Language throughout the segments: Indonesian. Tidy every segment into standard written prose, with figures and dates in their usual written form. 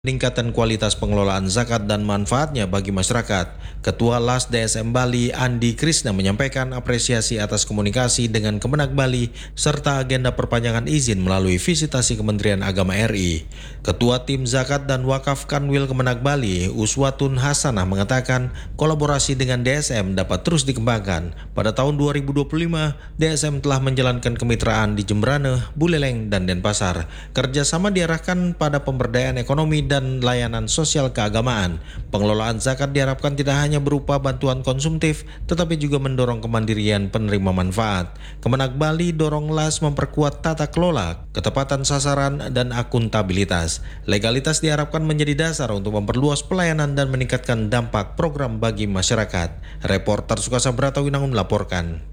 peningkatan kualitas pengelolaan zakat dan manfaatnya bagi masyarakat. Ketua LAS DSM Bali Andi Krisna menyampaikan apresiasi atas komunikasi dengan Kemenak Bali serta agenda perpanjangan izin melalui visitasi Kementerian Agama RI. Ketua Tim Zakat dan Wakaf Kanwil Kemenak Bali Uswatun Hasanah mengatakan kolaborasi dengan DSM dapat terus dikembangkan. Pada tahun 2025, DSM telah menjalankan kemitraan di Jemberane, Buleleng, dan Denpasar. Kerjasama diarahkan pada pemberdayaan ekonomi dan layanan sosial keagamaan. Pengelolaan zakat diharapkan tidak hanya berupa bantuan konsumtif, tetapi juga mendorong kemandirian penerima manfaat. Kemenak Bali dorong LAS memperkuat tata kelola, ketepatan sasaran, dan akuntabilitas. Legalitas diharapkan menjadi dasar untuk memperluas pelayanan dan meningkatkan dampak program bagi masyarakat. Reporter Sukasa Bratawinangun melaporkan.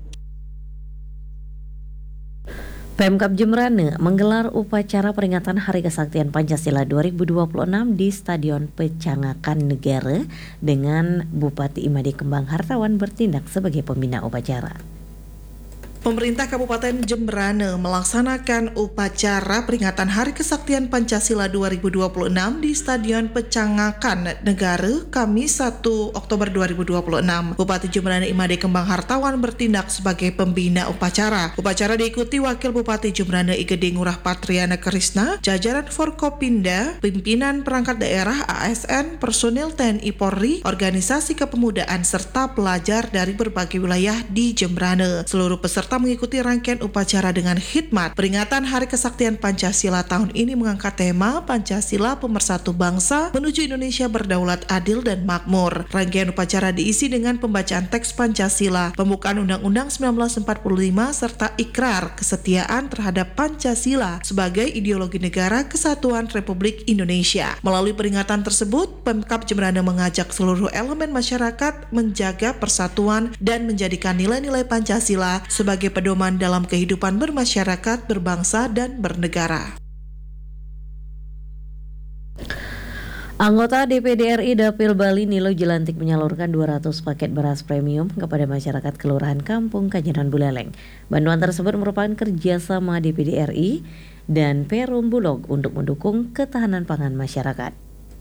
Pemkab Jemberane menggelar upacara peringatan Hari Kesaktian Pancasila 2026 di Stadion Pecangakan Negara dengan Bupati Imade Kembang Hartawan bertindak sebagai pembina upacara. Pemerintah Kabupaten Jemberane melaksanakan upacara peringatan Hari Kesaktian Pancasila 2026 di Stadion Pecangakan Negara Kamis 1 Oktober 2026. Bupati Jemberane Imade Kembang Hartawan bertindak sebagai pembina upacara. Upacara diikuti Wakil Bupati Jemberane Igede Ngurah Patriana Krisna, jajaran Forkopimda, pimpinan perangkat daerah ASN, personil TNI Polri, organisasi kepemudaan serta pelajar dari berbagai wilayah di Jemberane. Seluruh peserta mengikuti rangkaian upacara dengan khidmat. Peringatan Hari Kesaktian Pancasila tahun ini mengangkat tema Pancasila Pemersatu Bangsa menuju Indonesia berdaulat, adil, dan makmur. Rangkaian upacara diisi dengan pembacaan teks Pancasila, pembukaan Undang-Undang 1945, serta ikrar kesetiaan terhadap Pancasila sebagai ideologi negara kesatuan Republik Indonesia. Melalui peringatan tersebut, Pemkab Jemberane mengajak seluruh elemen masyarakat menjaga persatuan dan menjadikan nilai-nilai Pancasila sebagai pedoman dalam kehidupan bermasyarakat, berbangsa, dan bernegara. Anggota DPD RI Dapil Bali Nilo Jelantik menyalurkan 200 paket beras premium kepada masyarakat Kelurahan Kampung Kajanan Buleleng. Bantuan tersebut merupakan kerjasama DPD RI dan Perum Bulog untuk mendukung ketahanan pangan masyarakat.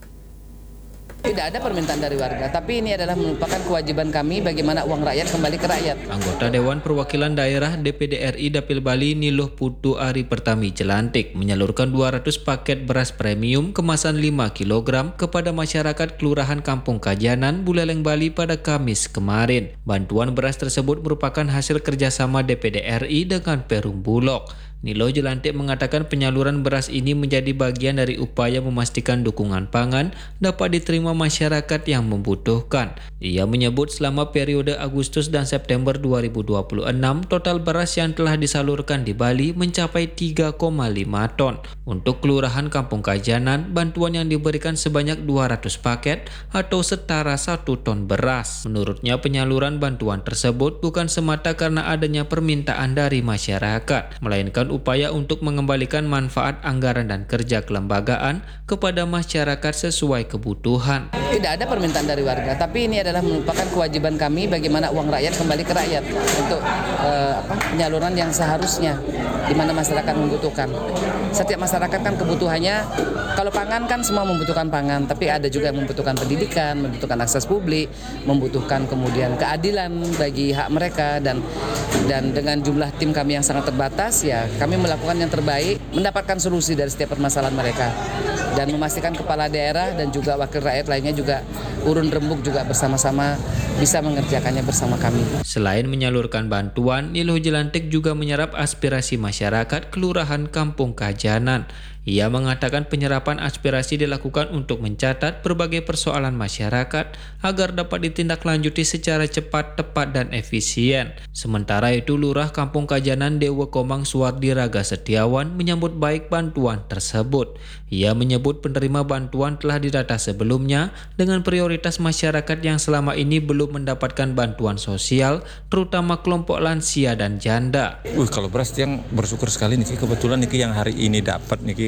Tidak ada permintaan dari warga, tapi ini adalah merupakan kewajiban kami bagaimana uang rakyat kembali ke rakyat. Anggota Dewan Perwakilan Daerah DPD RI Dapil Bali Niluh Putu Ari Pertami Jelantik menyalurkan 200 paket beras premium kemasan 5 kg kepada masyarakat Kelurahan Kampung Kajanan, Buleleng, Bali pada Kamis kemarin. Bantuan beras tersebut merupakan hasil kerjasama DPD RI dengan Perum Bulog. Nilo Jelantik mengatakan penyaluran beras ini menjadi bagian dari upaya memastikan dukungan pangan dapat diterima masyarakat yang membutuhkan. Ia menyebut selama periode Agustus dan September 2026, total beras yang telah disalurkan di Bali mencapai 3,5 ton. Untuk Kelurahan Kampung Kajanan, bantuan yang diberikan sebanyak 200 paket atau setara 1 ton beras. Menurutnya penyaluran bantuan tersebut bukan semata karena adanya permintaan dari masyarakat, melainkan upaya untuk mengembalikan manfaat anggaran dan kerja kelembagaan kepada masyarakat sesuai kebutuhan. Tidak ada permintaan dari warga, tapi ini adalah merupakan kewajiban kami bagaimana uang rakyat kembali ke rakyat untuk penyaluran yang seharusnya di mana masyarakat membutuhkan. Setiap masyarakat kan kebutuhannya, kalau pangan kan semua membutuhkan pangan, tapi ada juga yang membutuhkan pendidikan, membutuhkan akses publik, membutuhkan kemudian keadilan bagi hak mereka, dan dengan jumlah tim kami yang sangat terbatas, ya kami melakukan yang terbaik, mendapatkan solusi dari setiap permasalahan mereka, dan memastikan kepala daerah dan juga wakil rakyat lainnya juga urun rembuk juga bersama-sama bisa mengerjakannya bersama kami. Selain menyalurkan bantuan, Niluh Jelantik juga menyerap aspirasi masyarakat Kelurahan Kampung Kajanan. Ia mengatakan penyerapan aspirasi dilakukan untuk mencatat berbagai persoalan masyarakat agar dapat ditindaklanjuti secara cepat, tepat, dan efisien. Sementara itu, Lurah Kampung Kajanan Dewa Komang Suwardi Raga Setiawan menyambut baik bantuan tersebut. Ia menyebut penerima bantuan telah didata sebelumnya dengan prioritas masyarakat yang selama ini belum mendapatkan bantuan sosial, terutama kelompok lansia dan janda. Kalau beras yang bersyukur sekali nih, kebetulan nih yang hari ini dapat nih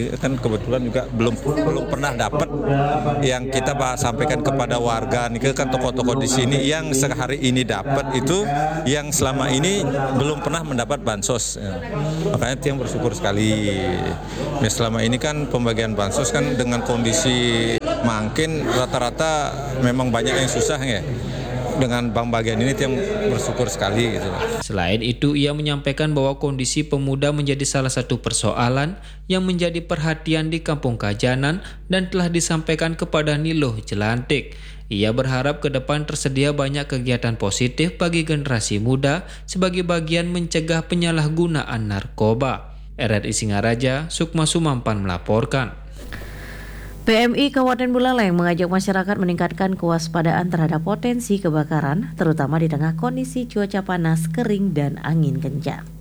ini kan kebetulan juga belum pernah dapat yang kita sampaikan kepada warga nih kan tokoh-tokoh di sini yang sehari ini dapat itu yang selama ini belum pernah mendapat bansos. Makanya yang bersyukur sekali. Ya, selama ini kan pembagian bansos kan dengan kondisi makin rata-rata memang banyak yang susah ya. Dengan bagian ini yang bersyukur sekali gitu. Selain itu, ia menyampaikan bahwa kondisi pemuda menjadi salah satu persoalan yang menjadi perhatian di Kampung Kajanan dan telah disampaikan kepada Niluh Jelantik. Ia berharap ke depan tersedia banyak kegiatan positif bagi generasi muda sebagai bagian mencegah penyalahgunaan narkoba. RRI Singaraja, Sukma Sumampan melaporkan. PMI Kabupaten Buleleng mengajak masyarakat meningkatkan kewaspadaan terhadap potensi kebakaran, terutama di tengah kondisi cuaca panas, kering, dan angin kencang.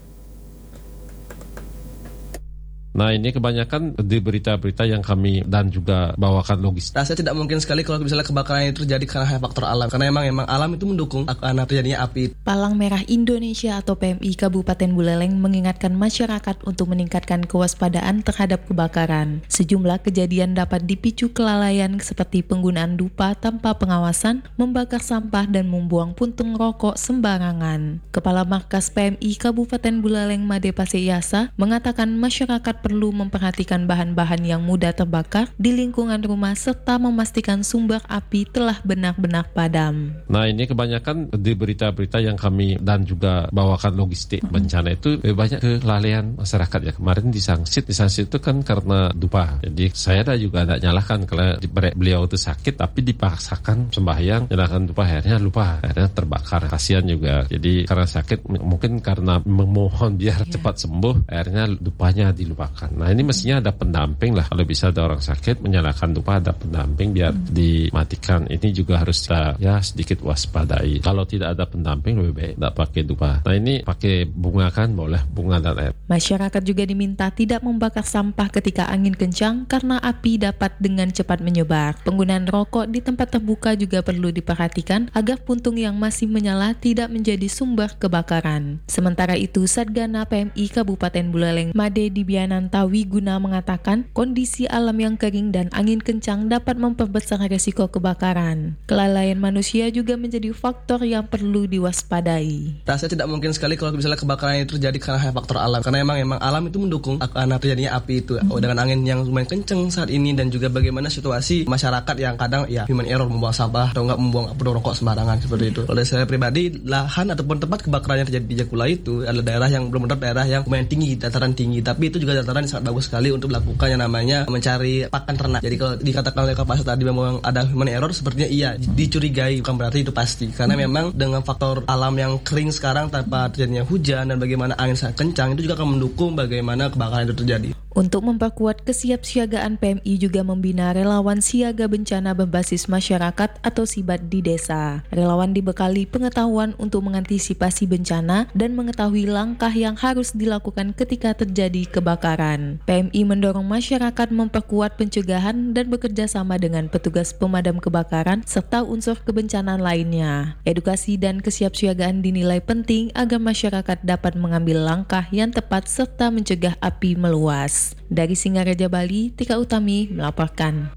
Nah, ini kebanyakan di berita-berita yang kami dan juga bawakan logistik. Rasanya tidak mungkin sekali kalau misalnya kebakaran itu terjadi karena faktor alam. Karena emang alam itu mendukung karena terjadinya api. Palang Merah Indonesia atau PMI Kabupaten Buleleng mengingatkan masyarakat untuk meningkatkan kewaspadaan terhadap kebakaran. Sejumlah kejadian dapat dipicu kelalaian seperti penggunaan dupa tanpa pengawasan, membakar sampah, dan membuang puntung rokok sembarangan. Kepala Markas PMI Kabupaten Buleleng Made Paseiasa mengatakan masyarakat perlu memperhatikan bahan-bahan yang mudah terbakar di lingkungan rumah serta memastikan sumber api telah benar-benar padam. Nah, ini kebanyakan di berita-berita yang kami dan juga bawakan logistik bencana itu banyak kelalaian masyarakat ya. Kemarin di Sangsit itu kan karena dupa. Jadi saya juga ada nyalahkan kalau beliau itu sakit tapi dipaksakan sembahyang nyalakan dupa, akhirnya lupa, akhirnya terbakar. Kasihan juga. Jadi karena sakit mungkin karena memohon biar cepat sembuh, akhirnya dupanya dilupakan. Nah, ini mestinya ada pendamping lah. Kalau bisa ada orang sakit menyalakan dupa, ada pendamping biar dimatikan. Ini juga harus ya sedikit waspadai. Kalau tidak ada pendamping lebih baik tidak pakai dupa. Nah, ini pakai bunga kan boleh, bunga dan air. Masyarakat juga diminta tidak membakar sampah ketika angin kencang karena api dapat dengan cepat menyebar. Penggunaan rokok di tempat terbuka juga perlu diperhatikan agar puntung yang masih menyala tidak menjadi sumber kebakaran. Sementara itu, Satgana PMI Kabupaten Buleleng Made Dibianan Tawi Guna mengatakan kondisi alam yang kering dan angin kencang dapat memperbesar risiko kebakaran. Kelalaian manusia juga menjadi faktor yang perlu diwaspadai. Rasanya tidak mungkin sekali kalau misalnya kebakaran itu terjadi karena faktor alam. Karena emang alam itu mendukung karena terjadinya api itu. Dengan angin yang lumayan kencang saat ini dan juga bagaimana situasi masyarakat yang kadang ya human error membuang sampah atau enggak membuang rokok sembarangan seperti itu. Kalau saya pribadi, lahan ataupun tempat kebakaran yang terjadi di Jakula itu adalah daerah yang benar-benar daerah yang lumayan tinggi, dataran tinggi. Tapi itu juga dataran yang sangat bagus sekali untuk melakukan yang namanya mencari pakan ternak. Jadi kalau dikatakan oleh Kapolres tadi memang ada human error, sepertinya iya dicurigai, bukan berarti itu pasti. Karena memang dengan faktor alam yang kering sekarang tanpa terjadinya hujan dan bagaimana angin sangat kencang itu juga akan mendukung bagaimana kebakaran itu terjadi. Untuk memperkuat kesiapsiagaan, PMI juga membina relawan siaga bencana berbasis masyarakat atau SIBAT di desa. Relawan dibekali pengetahuan untuk mengantisipasi bencana dan mengetahui langkah yang harus dilakukan ketika terjadi kebakaran. PMI mendorong masyarakat memperkuat pencegahan dan bekerja sama dengan petugas pemadam kebakaran serta unsur kebencanaan lainnya. Edukasi dan kesiapsiagaan dinilai penting agar masyarakat dapat mengambil langkah yang tepat serta mencegah api meluas. Dari Singaraja, Bali, Tika Utami melaporkan.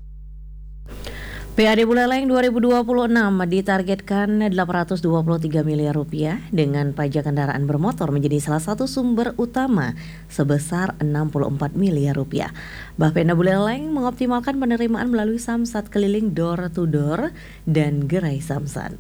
PAD Buleleng 2026 ditargetkan 823 miliar rupiah dengan pajak kendaraan bermotor menjadi salah satu sumber utama sebesar 64 miliar rupiah. Bapenda Buleleng mengoptimalkan penerimaan melalui samsat keliling door to door dan gerai samsat.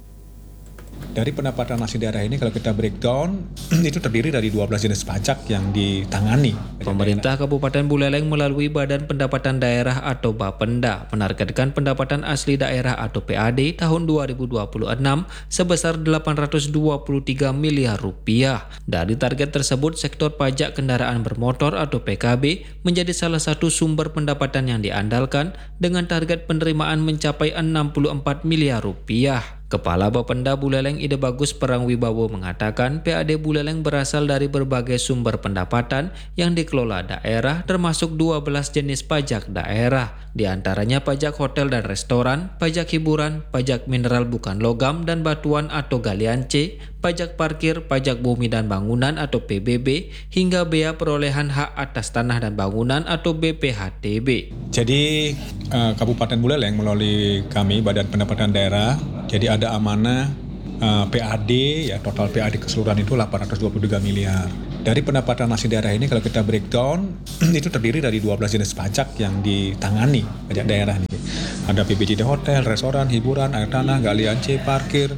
Dari pendapatan asli daerah ini kalau kita breakdown itu terdiri dari 12 jenis pajak yang ditangani. Pemerintah Kabupaten Buleleng melalui Badan Pendapatan Daerah atau Bapenda menargetkan pendapatan asli daerah atau PAD tahun 2026 sebesar 823 miliar rupiah. Dari target tersebut, sektor pajak kendaraan bermotor atau PKB menjadi salah satu sumber pendapatan yang diandalkan dengan target penerimaan mencapai 64 miliar rupiah. Kepala Bapenda Buleleng Ide Bagus Perangwibawo mengatakan PAD Buleleng berasal dari berbagai sumber pendapatan yang dikelola daerah termasuk 12 jenis pajak daerah. Di antaranya pajak hotel dan restoran, pajak hiburan, pajak mineral bukan logam dan batuan atau galian C, pajak parkir, pajak bumi dan bangunan atau PBB, hingga bea perolehan hak atas tanah dan bangunan atau BPHTB. Jadi Kabupaten Buleleng melalui kami Badan Pendapatan Daerah, jadi ada amanah PAD, ya total PAD keseluruhan itu 823 miliar. Dari pendapatan asli daerah ini kalau kita breakdown itu terdiri dari 12 jenis pajak yang ditangani pajak daerah nih. Ada PBJD hotel, restoran, hiburan, air tanah, galian C, parkir,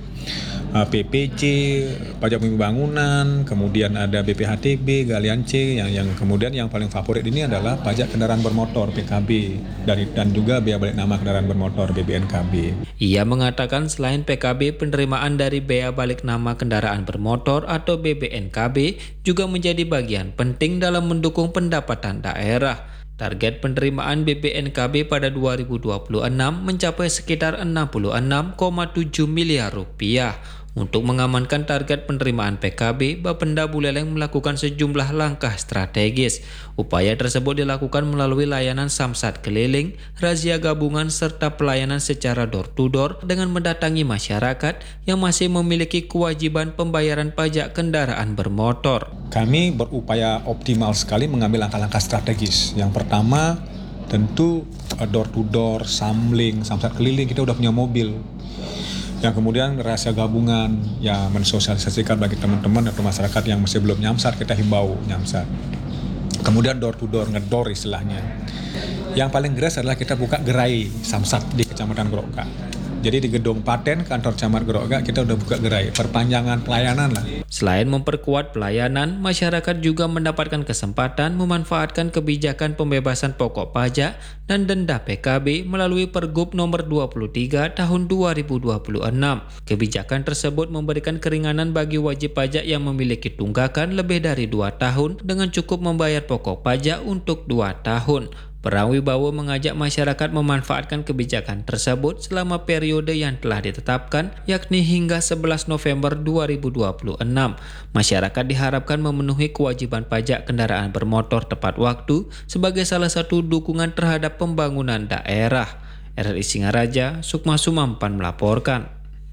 PPC, pajak bumi bangunan, kemudian ada BPHTB, galian C, yang kemudian yang paling favorit ini adalah pajak kendaraan bermotor PKB dan juga bea balik nama kendaraan bermotor BBNKB. Ia mengatakan selain PKB, penerimaan dari bea balik nama kendaraan bermotor atau BBNKB juga menjadi bagian penting dalam mendukung pendapatan daerah. Target penerimaan BBNKB pada 2026 mencapai sekitar 66,7 miliar rupiah. Untuk mengamankan target penerimaan PKB, Bapenda Buleleng melakukan sejumlah langkah strategis. Upaya tersebut dilakukan melalui layanan samsat keliling, razia gabungan, serta pelayanan secara door-to-door dengan mendatangi masyarakat yang masih memiliki kewajiban pembayaran pajak kendaraan bermotor. Kami berupaya optimal sekali mengambil langkah-langkah strategis. Yang pertama, tentu door-to-door, samling, samsat keliling, kita udah punya mobil. Yang kemudian rahasia gabungan, ya mensosialisasikan bagi teman-teman atau masyarakat yang masih belum nyamsat, kita himbau nyamsat. Kemudian door to door, ngedor istilahnya. Yang paling geras adalah kita buka gerai samsat di Kecamatan Groka. Jadi di gedung paten kantor camat Groka kita udah buka gerai, perpanjangan pelayanan lah. Selain memperkuat pelayanan, masyarakat juga mendapatkan kesempatan memanfaatkan kebijakan pembebasan pokok pajak dan denda PKB melalui Pergub nomor 23 tahun 2026. Kebijakan tersebut memberikan keringanan bagi wajib pajak yang memiliki tunggakan lebih dari 2 tahun dengan cukup membayar pokok pajak untuk 2 tahun. Perang Wibawa mengajak masyarakat memanfaatkan kebijakan tersebut selama periode yang telah ditetapkan, yakni hingga 11 November 2026. Masyarakat diharapkan memenuhi kewajiban pajak kendaraan bermotor tepat waktu sebagai salah satu dukungan terhadap pembangunan daerah. RRI Singaraja, Sukma Sumampan melaporkan.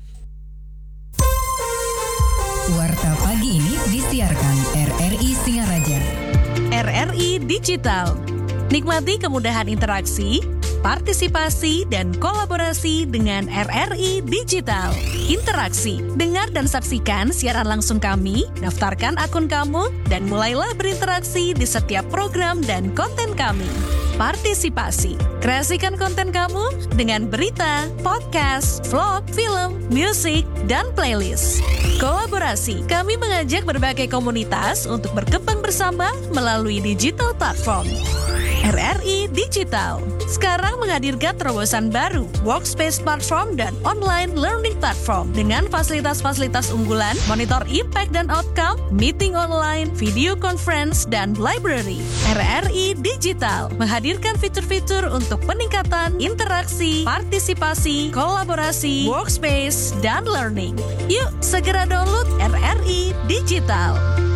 Warta pagi ini disiarkan RRI Singaraja. RRI Digital. Nikmati kemudahan interaksi, partisipasi, dan kolaborasi dengan RRI Digital. Interaksi, dengar dan saksikan siaran langsung kami, daftarkan akun kamu, dan mulailah berinteraksi di setiap program dan konten kami. Partisipasi, kreasikan konten kamu dengan berita, podcast, vlog, film, musik, dan playlist. Kolaborasi, kami mengajak berbagai komunitas untuk berkembang bersama melalui digital platform. RRI Digital sekarang menghadirkan terobosan baru, workspace platform dan online learning platform dengan fasilitas-fasilitas unggulan, monitor impact dan outcome, meeting online, video conference, dan library. RRI Digital menghadirkan fitur-fitur untuk peningkatan interaksi, partisipasi, kolaborasi, workspace, dan learning. Yuk segera download RRI Digital.